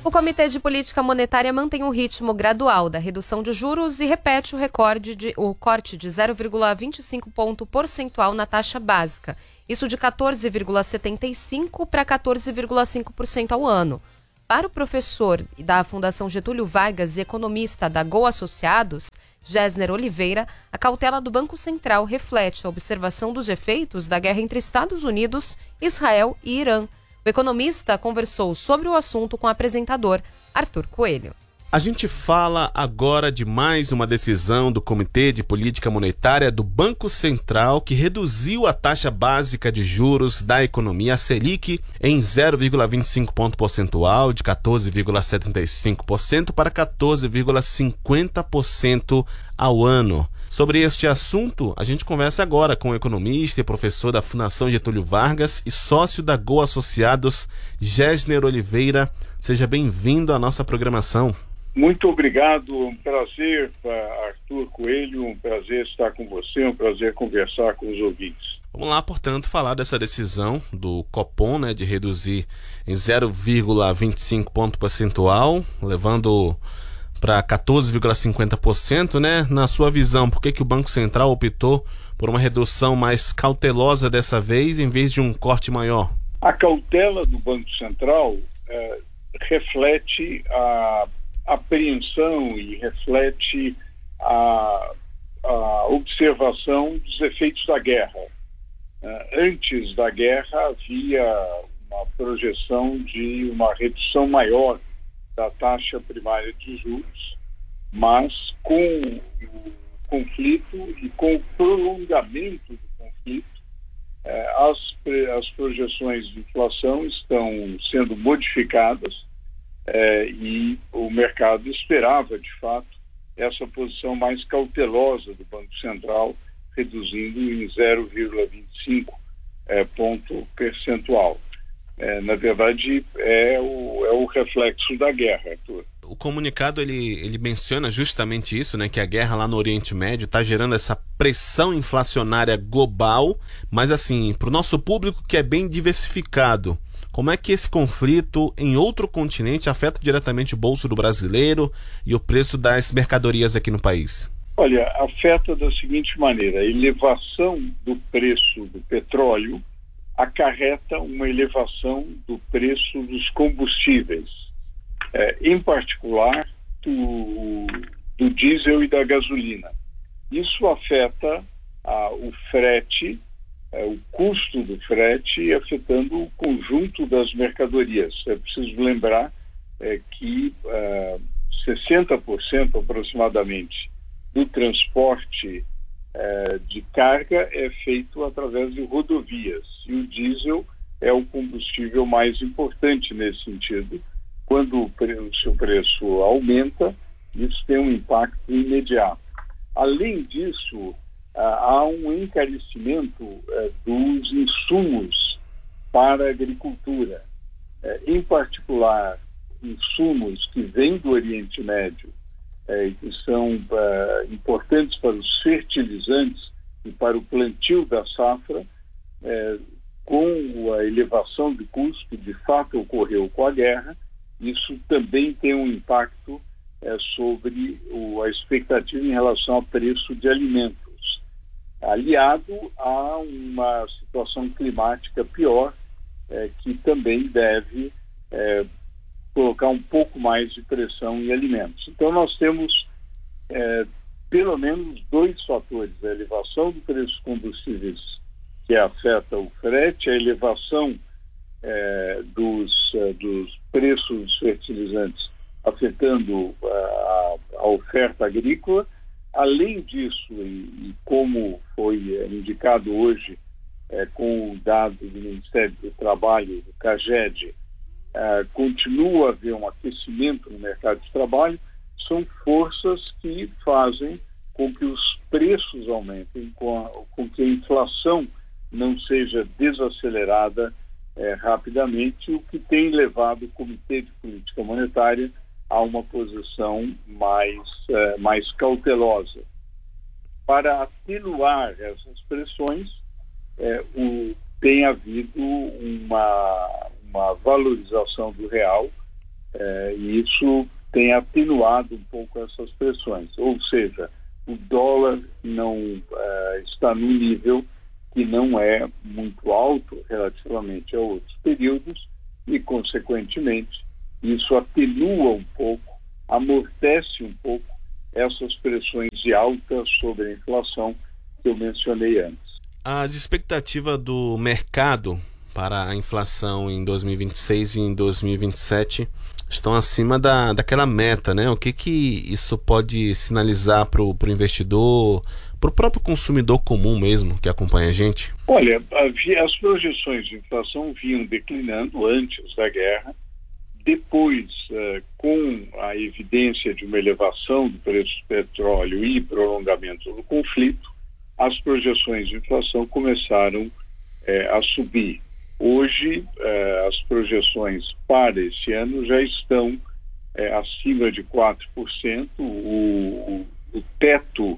O Comitê de Política Monetária mantém um ritmo gradual da redução de juros e repete o corte de 0,25 ponto percentual na taxa básica, isso de 14,75% para 14,5% ao ano. Para o professor da Fundação Getúlio Vargas e economista da Go Associados, Gessner Oliveira, a cautela do Banco Central reflete a observação dos efeitos da guerra entre Estados Unidos, Israel e Irã. O economista conversou sobre o assunto com o apresentador Arthur Coelho. A gente fala agora de mais uma decisão do Comitê de Política Monetária do Banco Central que reduziu a taxa básica de juros da economia, a Selic, em 0,25 ponto percentual, de 14,75% para 14,50% ao ano. Sobre este assunto, a gente conversa agora com o economista e professor da Fundação Getúlio Vargas e sócio da Go Associados, Gessner Oliveira. Seja bem-vindo à nossa programação. Muito obrigado, um prazer, Arthur Coelho, um prazer estar com você, um prazer conversar com os ouvintes. Vamos lá, portanto, falar dessa decisão do Copom, de reduzir em 0,25 ponto percentual, levando para 14,50%, Na sua visão, por que o Banco Central optou por uma redução mais cautelosa dessa vez, em vez de um corte maior? A cautela do Banco Central reflete a apreensão e reflete a observação dos efeitos da guerra. Antes da guerra havia uma projeção de uma redução maior da taxa primária de juros, mas com o conflito e com o prolongamento do conflito, as projeções de inflação estão sendo modificadas e o mercado esperava, de fato, essa posição mais cautelosa do Banco Central, reduzindo em 0,25 ponto percentual. Na verdade, é o reflexo da guerra, Arthur. O comunicado ele menciona justamente isso, que a guerra lá no Oriente Médio está gerando essa pressão inflacionária global, mas assim, para o nosso público que é bem diversificado, como é que esse conflito em outro continente afeta diretamente o bolso do brasileiro e o preço das mercadorias aqui no país? Olha, afeta da seguinte maneira: a elevação do preço do petróleo acarreta uma elevação do preço dos combustíveis, em particular do diesel e da gasolina. Isso afeta o frete, o custo do frete, afetando o conjunto das mercadorias. É preciso lembrar que 60% aproximadamente do transporte de carga é feito através de rodovias, e o diesel é o combustível mais importante nesse sentido. Quando o seu preço aumenta, isso tem um impacto imediato. Além disso, há um encarecimento dos insumos para a agricultura, em particular insumos que vêm do Oriente Médio, que são importantes para os fertilizantes e para o plantio da safra, com a elevação de custo que de fato ocorreu com a guerra. Isso também tem um impacto sobre a expectativa em relação ao preço de alimentos, aliado a uma situação climática pior, que também deve colocar um pouco mais de pressão em alimentos. Então nós temos pelo menos dois fatores: a elevação do preço dos combustíveis, que afeta o frete, a elevação dos preços dos fertilizantes, afetando a oferta agrícola. Além disso, e como foi indicado hoje com o dado do Ministério do Trabalho, do CAGED, continua a haver um aquecimento no mercado de trabalho. São forças que fazem com que os preços aumentem, com que a inflação não seja desacelerada rapidamente, o que tem levado o Comitê de Política Monetária a uma posição mais cautelosa. Para atenuar essas pressões, tem havido uma valorização do real E isso tem atenuado um pouco essas pressões. Ou seja, o dólar não está num nível que não é muito alto relativamente a outros períodos e, consequentemente, isso atenua um pouco, amortece um pouco essas pressões de alta sobre a inflação que eu mencionei antes. As expectativas do mercado para a inflação em 2026 e em 2027 estão acima daquela meta, né? O que isso pode sinalizar para o investidor, para o próprio consumidor comum mesmo que acompanha a gente? Olha, as projeções de inflação vinham declinando antes da guerra. Depois, com a evidência de uma elevação do preço do petróleo e prolongamento do conflito, as projeções de inflação começaram a subir. Hoje, as projeções para esse ano já estão acima de 4%. O teto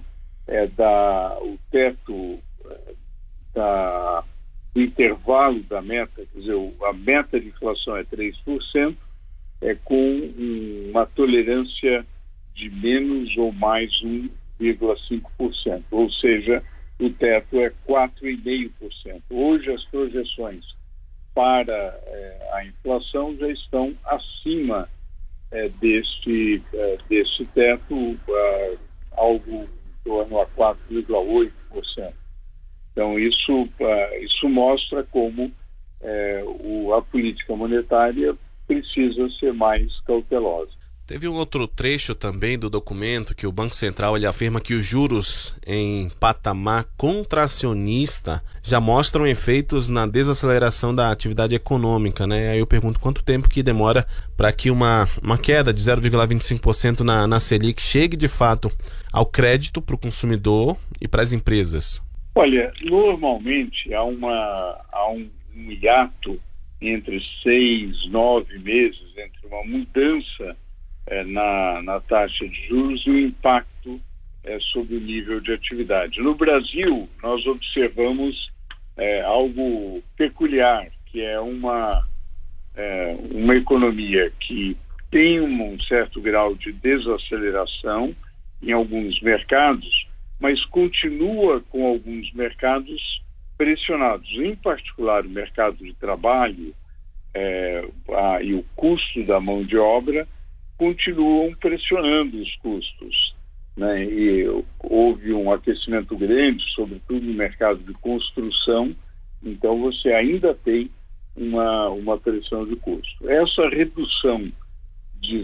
do intervalo da meta, quer dizer, a meta de inflação é 3%, com uma tolerância de menos ou mais 1,5%, ou seja, o teto é 4,5%. Hoje as projeções para a inflação já estão acima desse teto, algo em torno a 4,8%. Então isso mostra como a política monetária precisa ser mais cautelosa. Teve um outro trecho também do documento que o Banco Central ele afirma que os juros em patamar contracionista já mostram efeitos na desaceleração da atividade econômica, né? Aí eu pergunto quanto tempo que demora para que uma queda de 0,25% na Selic chegue de fato ao crédito para o consumidor e para as empresas. Olha, normalmente há um hiato entre 6 e 9 meses entre uma mudança na taxa de juros e o impacto sobre o nível de atividade. No Brasil, nós observamos algo peculiar, que é uma economia que tem um certo grau de desaceleração em alguns mercados, mas continua com alguns mercados pressionados, em particular o mercado de trabalho e o custo da mão de obra continuam pressionando os custos, né? E houve um aquecimento grande, sobretudo no mercado de construção, então você ainda tem uma pressão de custo. Essa redução de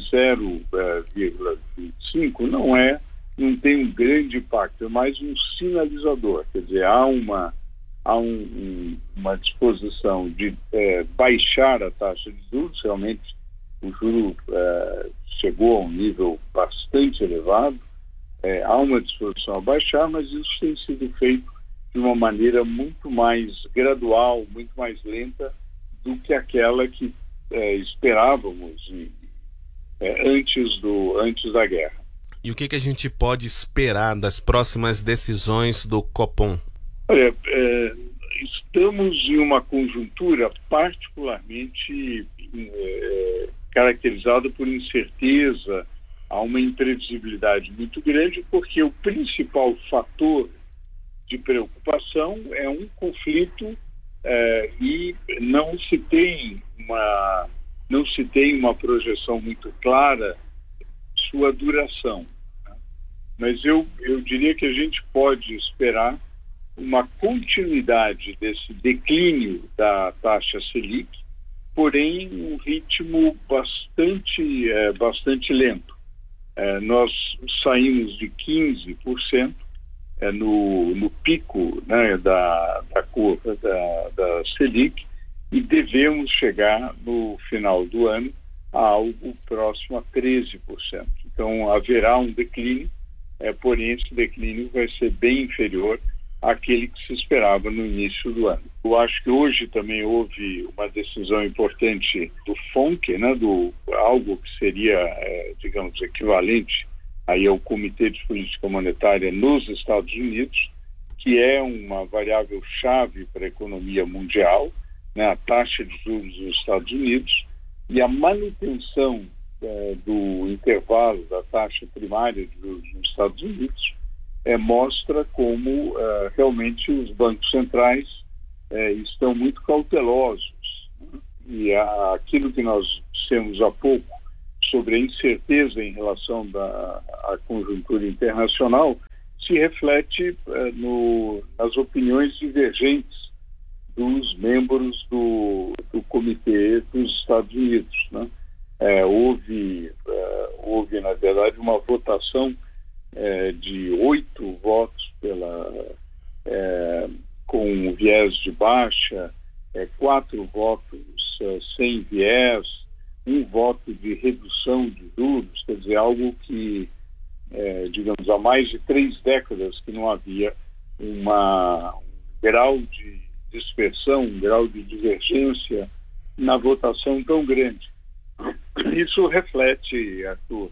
0,25 não tem um grande impacto, é mais um sinalizador, quer dizer, há uma disposição de baixar a taxa de juros. Realmente o juro chegou a um nível bastante elevado, há uma disposição a baixar, mas isso tem sido feito de uma maneira muito mais gradual, muito mais lenta do que aquela que esperávamos antes da guerra. E o que a gente pode esperar das próximas decisões do Copom? Olha, estamos em uma conjuntura particularmente caracterizada por incerteza, há uma imprevisibilidade muito grande, porque o principal fator de preocupação é um conflito e não se tem uma projeção muito clara de sua duração. Mas eu diria que a gente pode esperar uma continuidade desse declínio da taxa Selic, porém um ritmo bastante lento. Nós saímos de 15% no pico, né, da curva da Selic, e devemos chegar no final do ano a algo próximo a 13%. Então haverá um declínio, porém esse declínio vai ser bem inferior àquele que se esperava no início do ano. Eu acho que hoje também houve uma decisão importante do FONC, né, algo que seria, digamos, equivalente aí ao Comitê de Política Monetária nos Estados Unidos, que é uma variável-chave para a economia mundial, né, a taxa de juros dos Estados Unidos, e a manutenção do intervalo da taxa primária de juros nos Estados Unidos mostra como realmente os bancos centrais estão muito cautelosos, né? E aquilo que nós dissemos há pouco sobre a incerteza em relação à conjuntura internacional se reflete nas opiniões divergentes dos membros do Comitê dos Estados Unidos, né? Houve, na verdade, uma votação de 8 votos com viés de baixa, 4 votos sem viés, 1 voto de redução de juros, quer dizer, algo que, digamos, há mais de 3 décadas que não havia um grau de dispersão, um grau de divergência na votação tão grande. Isso reflete, Arthur,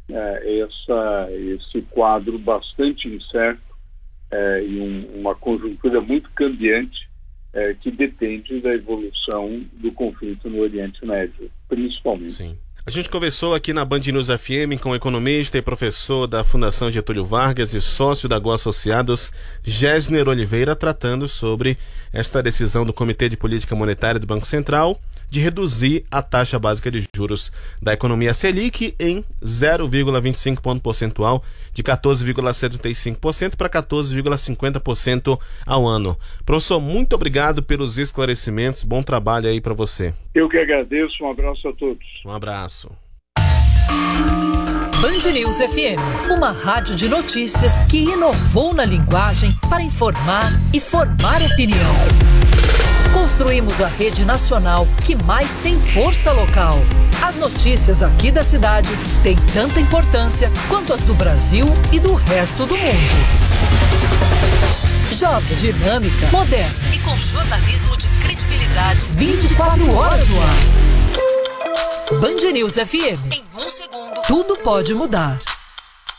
esse quadro bastante incerto e uma conjuntura muito cambiante que depende da evolução do conflito no Oriente Médio, principalmente. Sim. A gente conversou aqui na Band News FM com o economista e professor da Fundação Getúlio Vargas e sócio da Go Associados, Gessner Oliveira, tratando sobre esta decisão do Comitê de Política Monetária do Banco Central de reduzir a taxa básica de juros da economia Selic em 0,25 ponto percentual, de 14,75% para 14,50% ao ano. Professor, muito obrigado pelos esclarecimentos. Bom trabalho aí para você. Eu que agradeço. Um abraço a todos. Um abraço. Band News FM, uma rádio de notícias que inovou na linguagem para informar e formar opinião. Construímos a rede nacional que mais tem força local. As notícias aqui da cidade têm tanta importância quanto as do Brasil e do resto do mundo. Jovem, dinâmica, moderna e com jornalismo de credibilidade 24 horas no ar. Band News FM. Em 1 segundo, tudo pode mudar.